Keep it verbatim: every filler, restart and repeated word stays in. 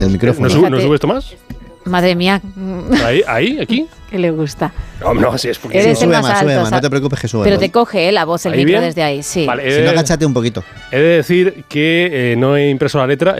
el micrófono. ¿No, sube, ¿No sube esto más? Madre mía. Ahí, ahí, aquí. Que le gusta. No, no, sí, es porque... Eres Sí, el sube más más, sube alto, más, o sea, no te preocupes que sube Pero más. te coge eh, la voz, el ¿Ahí micro bien? desde ahí, sí. Vale, Si no, eh, agáchate un poquito. He de decir que eh, no he impreso la letra.